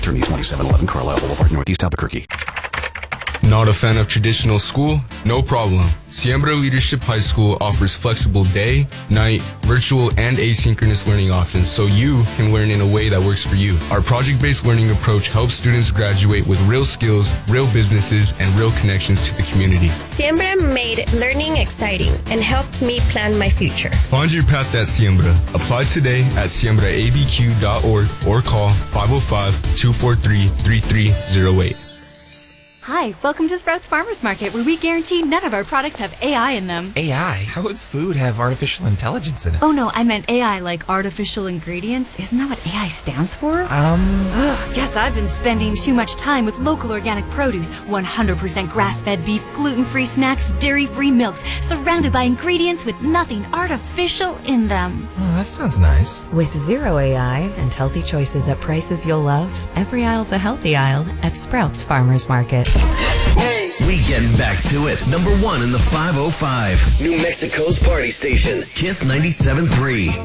Attorney 2711 Carlisle Boulevard, Northeast Albuquerque. Not a fan of traditional school? No problem. Siembra Leadership High School offers flexible day, night, virtual, and asynchronous learning options so you can learn in a way that works for you. Our project-based learning approach helps students graduate with real skills, real businesses, and real connections to the community. Siembra made learning exciting and helped me plan my future. Find your path at Siembra. Apply today at siembraabq.org or call 505-243-3308. Hi, welcome to Sprouts Farmers Market, where we guarantee none of our products have AI in them. AI? How would food have artificial intelligence in it? Oh no, I meant AI like artificial ingredients. Isn't that what AI stands for? Guess I've been spending too much time with local organic produce, 100% grass-fed beef, gluten-free snacks, dairy-free milks, surrounded by ingredients with nothing artificial in them. Oh, that sounds nice. With zero AI and healthy choices at prices you'll love, every aisle's a healthy aisle at Sprouts Farmers Market. We getting back to it. Number 1 in the 505. New Mexico's party station. Kiss 97.3.